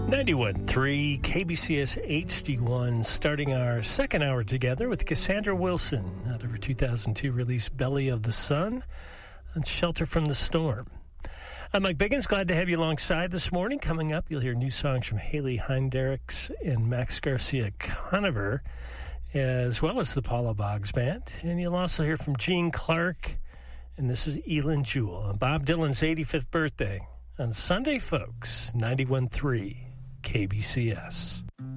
91.3 KBCS HD1, starting our second hour together with Cassandra Wilson out of her 2002 release Belly of the Sun and Shelter from the Storm. I'm Mike Biggins, glad to have you alongside this morning. Coming up, you'll hear new songs from Haley Heindericks and Max Garcia Conover, as well as the Paula Boggs Band. And you'll also hear from Gene Clark, and this is Elin Jewell on Bob Dylan's 85th birthday on Sunday, folks. 91.3 KBCS.